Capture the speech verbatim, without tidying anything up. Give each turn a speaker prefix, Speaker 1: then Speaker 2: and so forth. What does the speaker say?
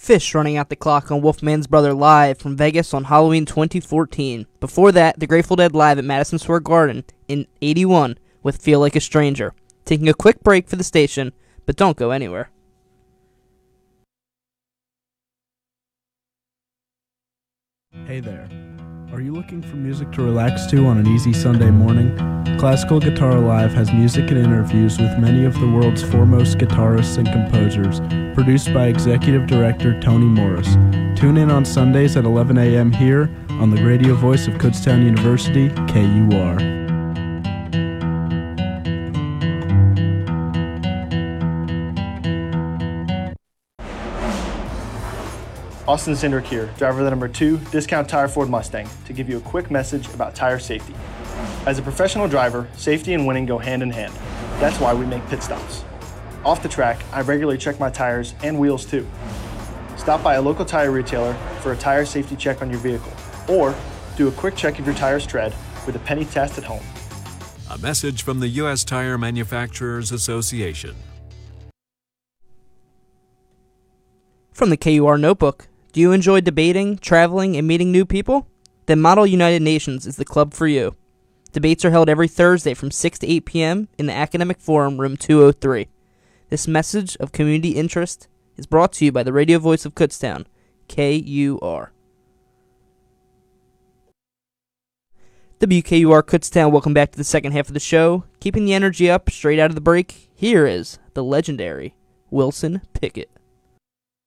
Speaker 1: Fish running out the clock on Wolfman's Brother live from Vegas on Halloween twenty fourteen. Before that, the Grateful Dead live at Madison Square Garden in eighty-one with Feel Like a Stranger. Taking a quick break for the station, but don't go anywhere.
Speaker 2: Hey there. Are you looking for music to relax to on an easy Sunday morning? Classical Guitar Alive has music and interviews with many of the world's foremost guitarists and composers, produced by Executive Director Tony Morris. Tune in on Sundays at eleven a.m. here on the radio voice of Kutztown University, K U R.
Speaker 3: Austin Zindrick here, driver of the number two Discount Tire Ford Mustang, to give you a quick message about tire safety. As a professional driver, safety and winning go hand in hand. That's why we make pit stops. Off the track, I regularly check my tires and wheels too. Stop by a local tire retailer for a tire safety check on your vehicle, or do a quick check of your tire's tread with a penny test at home.
Speaker 4: A message from the U S Tire Manufacturers Association.
Speaker 1: From the K U R Notebook. Do you enjoy debating, traveling, and meeting new people? Then Model United Nations is the club for you. Debates are held every Thursday from six to eight p.m. in the Academic Forum, room two oh three. This message of community interest is brought to you by the radio voice of Kutztown, K U R. W K U R Kutztown, welcome back to the second half of the show. Keeping the energy up straight out of the break, here is the legendary Wilson Pickett.